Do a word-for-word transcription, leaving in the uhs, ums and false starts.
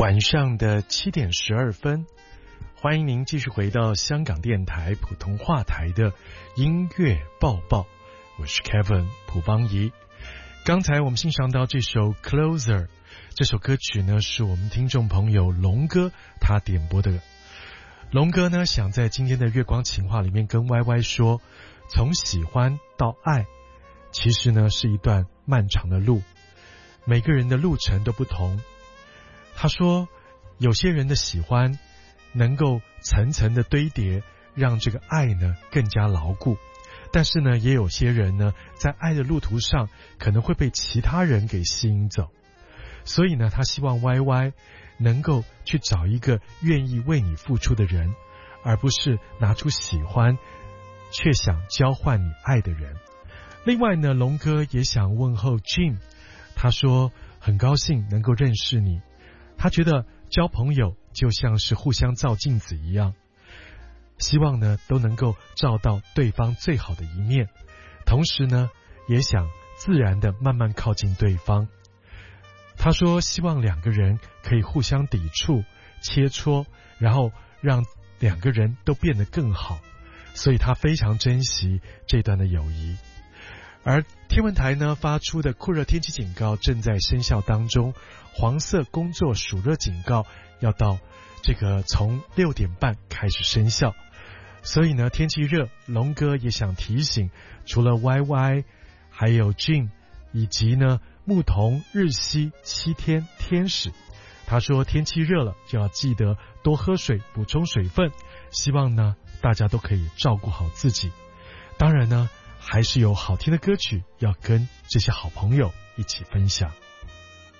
晚上的七点十二分，欢迎您继续回到香港电台普通话台的音乐报报，我是 Kevin 蒲邦仪。刚才我们欣赏到这首 Closer， 这首歌曲呢是我们听众朋友龙哥他点播的。龙哥呢想在今天的月光情话里面跟 Y Y 说，从喜欢到爱其实呢是一段漫长的路，每个人的路程都不同。他说有些人的喜欢能够层层的堆叠，让这个爱呢更加牢固，但是呢也有些人呢在爱的路途上可能会被其他人给吸引走，所以呢他希望 Y Y 能够去找一个愿意为你付出的人，而不是拿出喜欢却想交换你爱的人。另外呢龙哥也想问候 Jim， 他说很高兴能够认识你，他觉得交朋友就像是互相照镜子一样，希望呢都能够照到对方最好的一面，同时呢也想自然的慢慢靠近对方。他说希望两个人可以互相抵触切磋，然后让两个人都变得更好，所以他非常珍惜这段的友谊。而天文台呢发出的酷热天气警告正在生效当中，黄色工作暑热警告要到这个从六点半开始生效，所以呢天气热，龙哥也想提醒除了 Y Y 还有 Jim 以及呢牧童日西七天天使，他说天气热了就要记得多喝水补充水分，希望呢大家都可以照顾好自己，当然呢还是有好听的歌曲要跟这些好朋友一起分享。